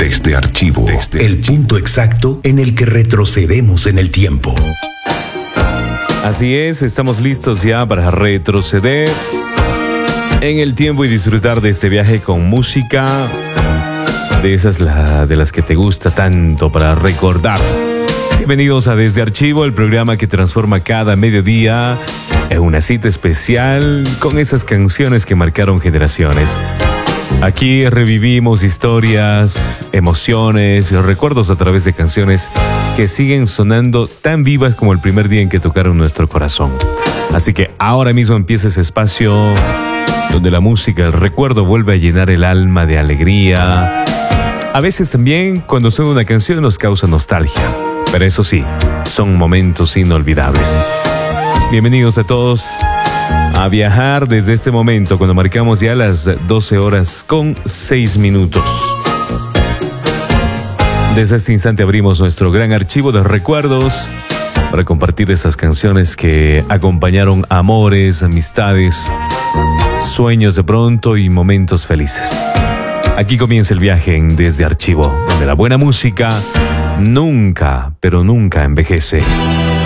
Desde Archivo, el punto exacto en el que retrocedemos en el tiempo. Así es, estamos listos ya para retroceder en el tiempo y disfrutar de este viaje con música, de esas de las que te gusta tanto para recordar. Bienvenidos a Desde Archivo, el programa que transforma cada mediodía en una cita especial con esas canciones que marcaron generaciones. Aquí revivimos historias, emociones y recuerdos a través de canciones que siguen sonando tan vivas como el primer día en que tocaron nuestro corazón. Así que ahora mismo empieza ese espacio donde la música, el recuerdo vuelve a llenar el alma de alegría. A veces también cuando suena una canción nos causa nostalgia, pero eso sí, son momentos inolvidables. Bienvenidos a todos a viajar desde este momento cuando marcamos ya las 12 horas con 6 minutos. Desde este instante abrimos nuestro gran archivo de recuerdos para compartir esas canciones que acompañaron amores, amistades, sueños de pronto y momentos felices. Aquí comienza el viaje en Desde Archivo, donde la buena música nunca, pero nunca envejece.